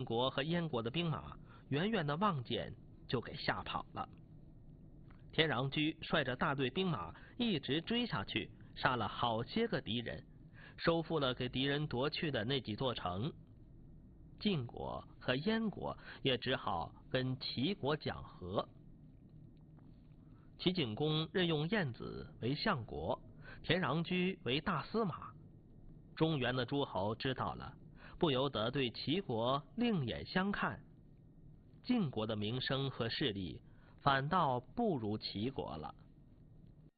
国和燕国的兵马远远的望见，就给吓跑了。田穰苴率着大队兵马一直追下去，杀了好些个敌人，收复了给敌人夺去的那几座城。晋国和燕国也只好跟齐国讲和。齐景公任用晏子为相国，田穰苴为大司马。中原的诸侯知道了，不由得对齐国另眼相看。晋国的名声和势力反倒不如齐国了。